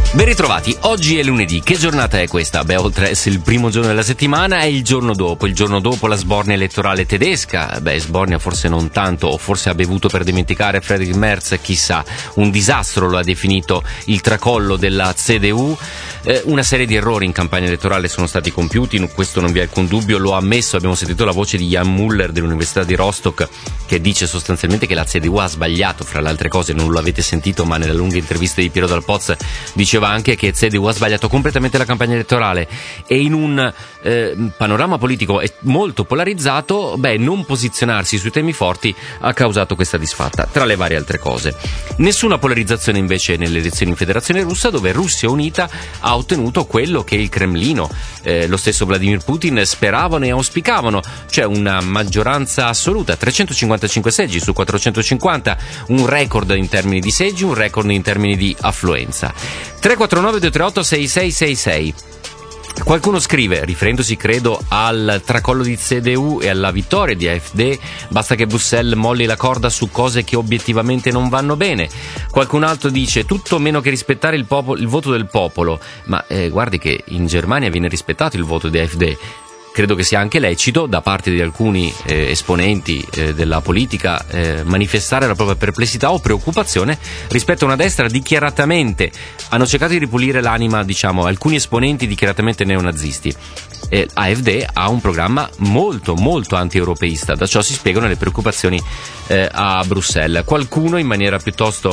Ben ritrovati, oggi è lunedì, che giornata è questa? Beh, oltre ad essere il primo giorno della settimana è il giorno dopo la sbornia elettorale tedesca. Beh, sbornia forse non tanto, o forse ha bevuto per dimenticare Friedrich Merz, chissà, un disastro lo ha definito il tracollo della CDU. Una serie di errori in campagna elettorale sono stati compiuti, questo non vi è alcun dubbio, lo ha ammesso. Abbiamo sentito la voce di Jan Muller dell'Università di Rostock che dice sostanzialmente che la CDU ha sbagliato, fra le altre cose, non lo avete sentito, ma nella lunga intervista di Piero Dal Poz diceva anche che CDU ha sbagliato completamente la campagna elettorale, e in un panorama politico molto polarizzato, non posizionarsi sui temi forti ha causato questa disfatta, tra le varie altre cose. Nessuna polarizzazione invece nelle elezioni in Federazione Russa, dove Russia Unita ha ottenuto quello che il Cremlino, lo stesso Vladimir Putin, speravano e auspicavano, cioè una maggioranza assoluta, 355 seggi su 450, un record in termini di seggi, un record in termini di affluenza. 349-238-6666. Qualcuno scrive, riferendosi credo al tracollo di CDU e alla vittoria di AfD, basta che Bruxelles molli la corda su cose che obiettivamente non vanno bene. Qualcun altro dice tutto meno che rispettare il voto del popolo, ma guardi che in Germania viene rispettato il voto di AfD. Credo che sia anche lecito da parte di alcuni esponenti della politica manifestare la propria perplessità o preoccupazione rispetto a una destra dichiaratamente, hanno cercato di ripulire l'anima, diciamo, alcuni esponenti dichiaratamente neonazisti. AfD ha un programma molto molto anti-europeista, da ciò si spiegano le preoccupazioni a Bruxelles. Qualcuno in maniera piuttosto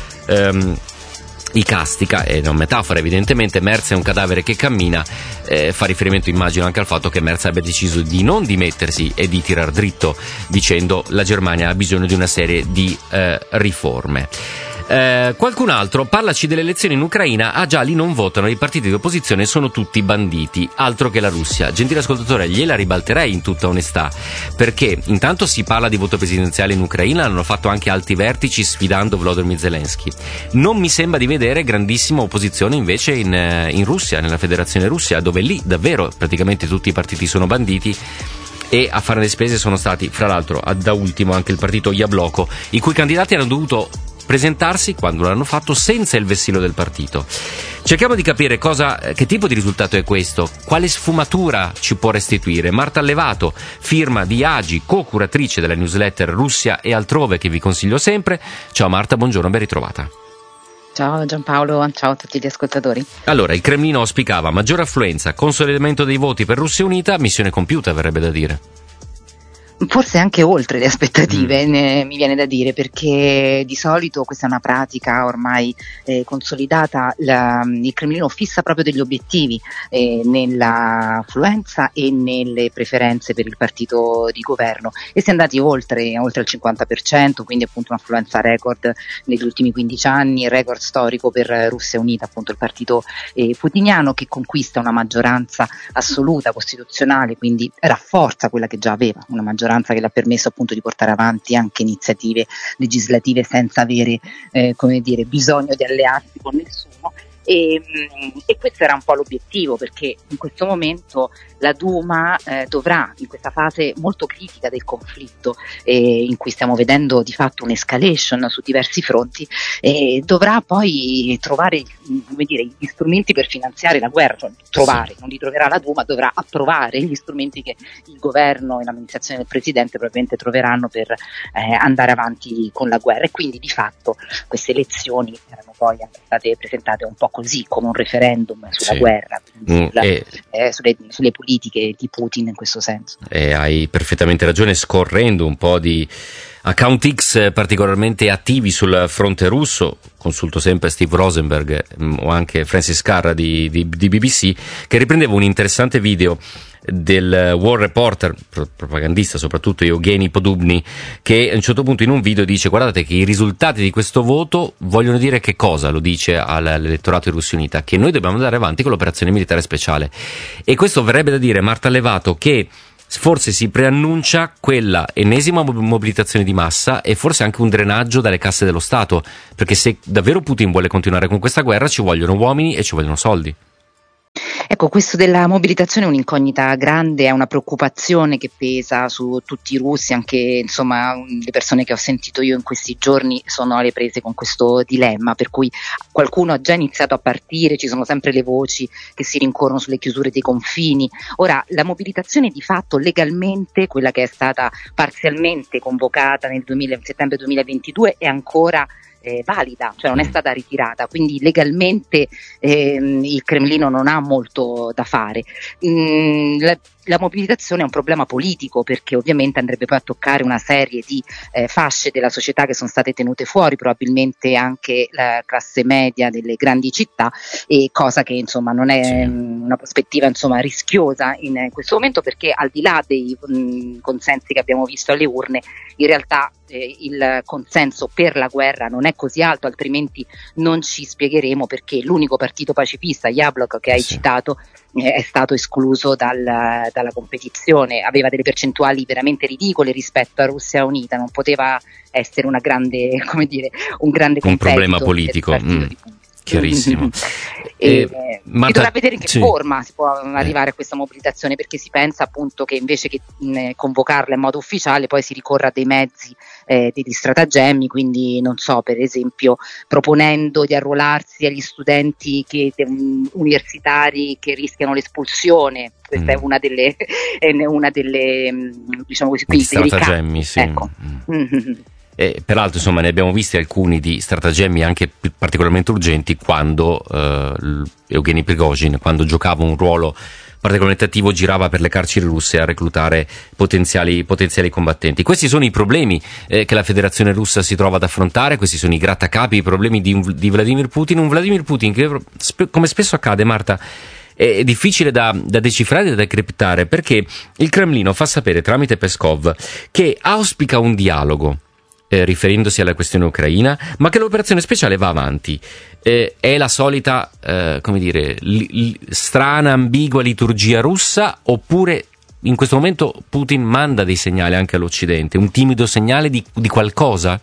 icastica, è una metafora evidentemente, Merz è un cadavere che cammina, fa riferimento immagino anche al fatto che Merz abbia deciso di non dimettersi e di tirar dritto, dicendo la Germania ha bisogno di una serie di riforme. Qualcun altro parlaci delle elezioni in Ucraina. Ah già, lì non votano, i partiti di opposizione sono tutti banditi, altro che la Russia. Gentile ascoltatore, gliela ribalterei in tutta onestà, perché intanto si parla di voto presidenziale in Ucraina, hanno fatto anche alti vertici sfidando Volodymyr Zelensky. Non mi sembra di vedere grandissima opposizione invece in Russia, nella Federazione Russia, dove lì davvero praticamente tutti i partiti sono banditi, e a fare le spese sono stati, fra l'altro, da ultimo anche il partito Yabloko, i cui candidati hanno dovuto presentarsi, quando l'hanno fatto, senza il vessillo del partito. Cerchiamo di capire che tipo di risultato è questo, quale sfumatura ci può restituire. Marta Allevato, firma di Agi, co-curatrice della newsletter Russia e altrove, che vi consiglio sempre. Ciao Marta, buongiorno, ben ritrovata. Ciao Giampaolo, ciao a tutti gli ascoltatori. Allora, il Cremlino auspicava maggiore affluenza, consolidamento dei voti per Russia Unita, missione compiuta verrebbe da dire. Forse anche oltre le aspettative, mi viene da dire, perché di solito questa è una pratica ormai consolidata. Il Cremlino fissa proprio degli obiettivi nella affluenza e nelle preferenze per il partito di governo, e si è andati oltre il 50%, quindi appunto un'affluenza record negli ultimi 15 anni, record storico per Russia Unita, appunto il partito putiniano, che conquista una maggioranza assoluta costituzionale, quindi rafforza quella che già aveva, una maggioranza che le ha permesso appunto di portare avanti anche iniziative legislative senza avere bisogno di allearsi con nessuno. E questo era un po' l'obiettivo, perché in questo momento la Duma dovrà, in questa fase molto critica del conflitto, in cui stiamo vedendo di fatto un'escalation su diversi fronti, dovrà poi trovare gli strumenti per finanziare la guerra, cioè non li troverà la Duma, dovrà approvare gli strumenti che il governo e l'amministrazione del presidente probabilmente troveranno per andare avanti con la guerra. E quindi di fatto queste elezioni erano poi state presentate un po' così, come un referendum sulla guerra, sulle politiche di Putin in questo senso. Hai perfettamente ragione, scorrendo un po' di account X particolarmente attivi sul fronte russo, consulto sempre Steve Rosenberg o anche Francis Carra di BBC, che riprendeva un interessante video del war reporter, propagandista soprattutto, Evgeny Podubny, che a un certo punto in un video dice: guardate che i risultati di questo voto vogliono dire che cosa? Lo dice all'elettorato di Russia Unita, che noi dobbiamo andare avanti con l'operazione militare speciale. E questo verrebbe da dire, Marta Allevato, che forse si preannuncia quella ennesima mobilitazione di massa e forse anche un drenaggio dalle casse dello Stato, perché se davvero Putin vuole continuare con questa guerra ci vogliono uomini e ci vogliono soldi. Ecco, questo della mobilitazione è un'incognita grande, è una preoccupazione che pesa su tutti i russi, anche insomma le persone che ho sentito io in questi giorni sono alle prese con questo dilemma, per cui qualcuno ha già iniziato a partire, ci sono sempre le voci che si rincorrono sulle chiusure dei confini. Ora, la mobilitazione di fatto legalmente, quella che è stata parzialmente convocata nel settembre 2022, è ancora valida, cioè non è stata ritirata, quindi legalmente il Cremlino non ha molto da fare. La mobilitazione è un problema politico, perché ovviamente andrebbe poi a toccare una serie di fasce della società che sono state tenute fuori, probabilmente anche la classe media delle grandi città, e cosa che insomma non è una prospettiva insomma rischiosa in questo momento, perché al di là dei consensi che abbiamo visto alle urne, in realtà il consenso per la guerra non è così alto, altrimenti non ci spiegheremo perché l'unico partito pacifista, Yablok, che hai citato, è stato escluso dalla competizione. Aveva delle percentuali veramente ridicole rispetto a Russia Unita, non poteva essere una grande, come dire, un grande problema politico. Chiarissimo. Bisogna vedere in che forma si può arrivare a questa mobilitazione, perché si pensa appunto che invece che convocarla in modo ufficiale poi si ricorra a dei mezzi, degli stratagemmi, quindi non so, per esempio proponendo di arruolarsi agli studenti universitari che rischiano l'espulsione. Questa è una delle diciamo così, stratagemmi, sì. Ecco. Peraltro insomma ne abbiamo visti alcuni di stratagemmi anche particolarmente urgenti quando Evgeny Prigozhin, quando giocava un ruolo particolarmente attivo, girava per le carceri russe a reclutare potenziali combattenti. Questi sono i problemi che la Federazione Russa si trova ad affrontare, questi sono i grattacapi, i problemi di Vladimir Putin, un Vladimir Putin che, come spesso accade, Marta, è difficile da decifrare e da decriptare, perché il Cremlino fa sapere tramite Peskov che auspica un dialogo riferendosi alla questione ucraina, ma che l'operazione speciale va avanti. È la solita, come dire, strana, ambigua liturgia russa, oppure in questo momento Putin manda dei segnali anche all'Occidente, un timido segnale di qualcosa?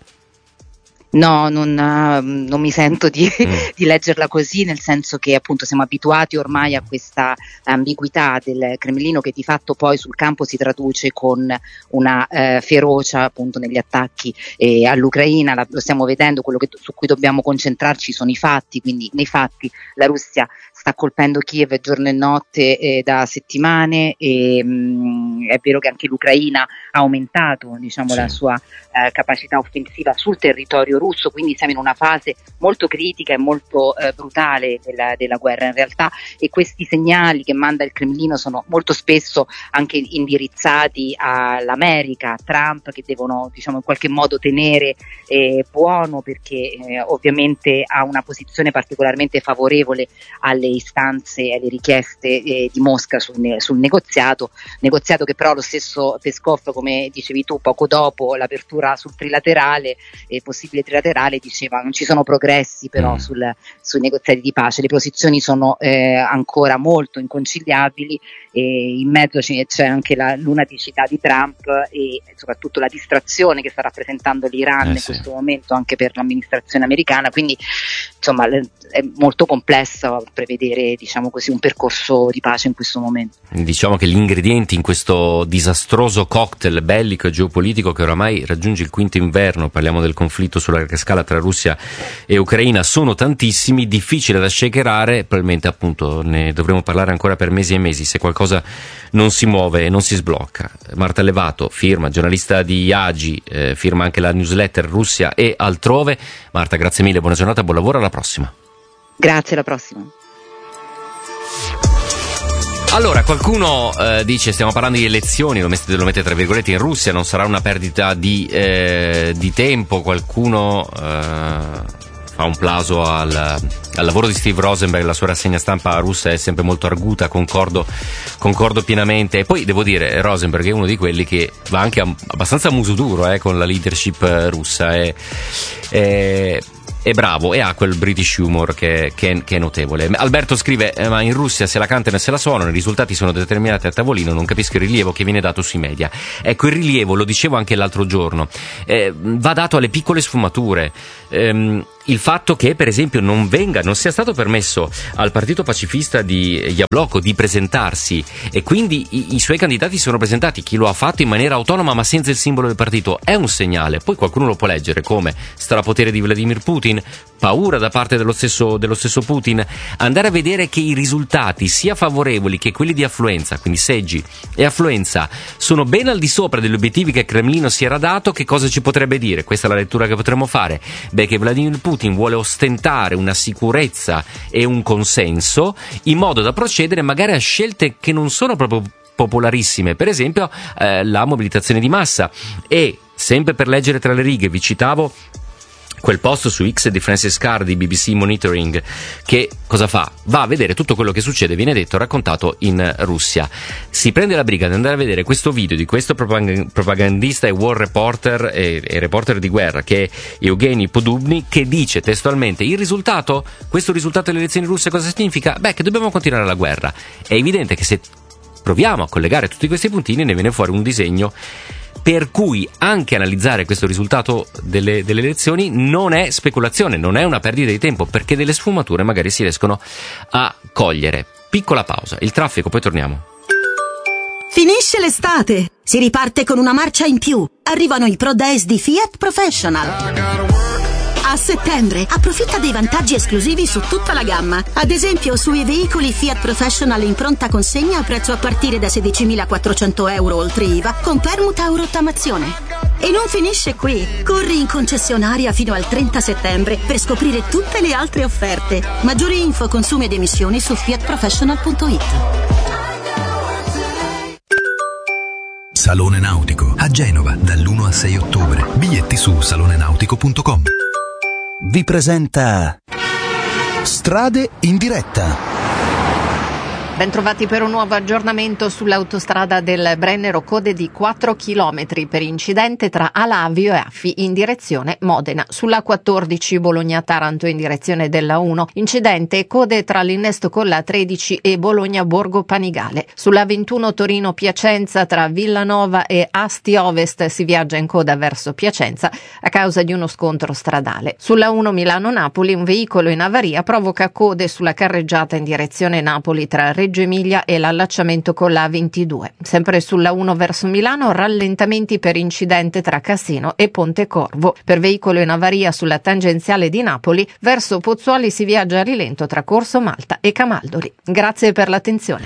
No, non mi sento di leggerla così, nel senso che appunto siamo abituati ormai a questa ambiguità del Cremlino, che di fatto poi sul campo si traduce con una ferocia appunto negli attacchi all'Ucraina. Lo stiamo vedendo, quello su cui dobbiamo concentrarci sono i fatti, quindi nei fatti la Russia sta colpendo Kiev giorno e notte da settimane, e è vero che anche l'Ucraina ha aumentato, diciamo, la sua capacità offensiva sul territorio russo, quindi siamo in una fase molto critica e molto brutale della guerra in realtà, e questi segnali che manda il Cremlino sono molto spesso anche indirizzati all'America, a Trump, che devono, diciamo, in qualche modo tenere buono, perché ovviamente ha una posizione particolarmente favorevole alle istanze e alle richieste di Mosca sul negoziato che però lo stesso Peskov, come dicevi tu, poco dopo l'apertura sul trilaterale, possibile trilaterale, diceva non ci sono progressi però sui negoziati di pace, le posizioni sono ancora molto inconciliabili, e in mezzo c'è anche la lunaticità di Trump e soprattutto la distrazione che sta rappresentando l'Iran in questo momento anche per l'amministrazione americana, quindi insomma è molto complesso prevedere, diciamo così, un percorso di pace in questo momento. Diciamo che gli ingredienti in questo disastroso cocktail bellico e geopolitico che oramai raggiunge il quinto inverno, parliamo del conflitto sulla larga scala tra Russia e Ucraina, sono tantissimi, difficile da shakerare, probabilmente appunto ne dovremo parlare ancora per mesi e mesi se qualcosa non si muove e non si sblocca. Marta Levato, firma, giornalista di AGI, firma anche la newsletter Russia e altrove. Marta, grazie mille, buona giornata, buon lavoro, alla prossima. Grazie, alla prossima. Allora, qualcuno dice, stiamo parlando di elezioni, lo mette tra virgolette, in Russia, non sarà una perdita di tempo. Qualcuno fa un plauso al lavoro di Steve Rosenberg, la sua rassegna stampa russa è sempre molto arguta, concordo pienamente. E poi devo dire, Rosenberg è uno di quelli che va anche abbastanza a muso duro con la leadership russa, è bravo e ha quel British humor che è notevole. Alberto scrive, ma in Russia se la cantano e se la suonano, i risultati sono determinati a tavolino, non capisco il rilievo che viene dato sui media. Ecco, il rilievo, lo dicevo anche l'altro giorno, va dato alle piccole sfumature. il fatto che per esempio non sia stato permesso al partito pacifista di Jabloko di presentarsi, e quindi i suoi candidati sono presentati, chi lo ha fatto in maniera autonoma ma senza il simbolo del partito, è un segnale. Poi qualcuno lo può leggere come strapotere di Vladimir Putin, paura da parte dello stesso Putin. Andare a vedere che i risultati sia favorevoli che quelli di affluenza, quindi seggi e affluenza, sono ben al di sopra degli obiettivi che il Cremlino si era dato, che cosa ci potrebbe dire? Questa è la lettura che potremmo fare. Beh, che Vladimir Putin vuole ostentare una sicurezza e un consenso in modo da procedere magari a scelte che non sono proprio popolarissime, per esempio la mobilitazione di massa. E sempre per leggere tra le righe vi citavo quel post su X di Francis Carr di BBC Monitoring, che cosa fa? Va a vedere tutto quello che succede, viene detto, raccontato in Russia. Si prende la briga di andare a vedere questo video di questo propagandista e war reporter e reporter di guerra, che è Evgeny Podubny, che dice testualmente: questo risultato delle elezioni russe cosa significa? Beh, che dobbiamo continuare la guerra. È evidente che se proviamo a collegare tutti questi puntini ne viene fuori un disegno per cui anche analizzare questo risultato delle elezioni non è speculazione, non è una perdita di tempo, perché delle sfumature magari si riescono a cogliere. Piccola pausa, il traffico, poi torniamo. Finisce l'estate, si riparte con una marcia in più. Arrivano i Pro Days di Fiat Professional. A settembre approfitta dei vantaggi esclusivi su tutta la gamma. Ad esempio sui veicoli Fiat Professional in pronta consegna a prezzo a partire da 16.400 euro oltre IVA con permuta o rottamazione. E non finisce qui. Corri in concessionaria fino al 30 settembre per scoprire tutte le altre offerte. Maggiori info, consumi ed emissioni su fiatprofessional.it. Salone Nautico a Genova dall'1 al 6 ottobre. Biglietti su salonenautico.com. Vi presenta Strade in diretta. Bentrovati per un nuovo aggiornamento sull'autostrada del Brennero, code di 4 km per incidente tra Alavio e Affi in direzione Modena. Sulla 14 Bologna-Taranto in direzione della 1, incidente e code tra l'innesto con la 13 e Bologna-Borgo Panigale. Sulla 21 Torino-Piacenza tra Villanova e Asti Ovest si viaggia in coda verso Piacenza a causa di uno scontro stradale. Sulla 1 Milano-Napoli un veicolo in avaria provoca code sulla carreggiata in direzione Napoli tra Reggio Emilia e l'allacciamento con la A22. Sempre sulla 1 verso Milano rallentamenti per incidente tra Cassino e Ponte Corvo. Per veicolo in avaria sulla tangenziale di Napoli verso Pozzuoli si viaggia a rilento tra Corso Malta e Camaldoli. Grazie per l'attenzione.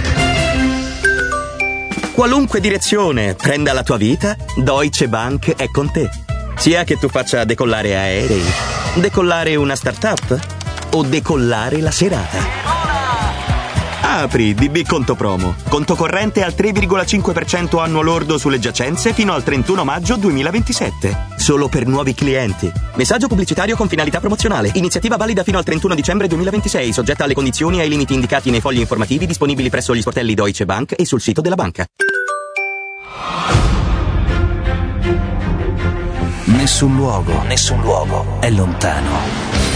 Qualunque direzione prenda la tua vita, Deutsche Bank è con te. Sia che tu faccia decollare aerei, decollare una startup o decollare la serata. Apri DB Conto Promo. Conto corrente al 3,5% annuo lordo sulle giacenze fino al 31 maggio 2027. Solo per nuovi clienti. Messaggio pubblicitario con finalità promozionale. Iniziativa valida fino al 31 dicembre 2026, soggetta alle condizioni e ai limiti indicati nei fogli informativi disponibili presso gli sportelli Deutsche Bank e sul sito della banca. Nessun luogo è lontano.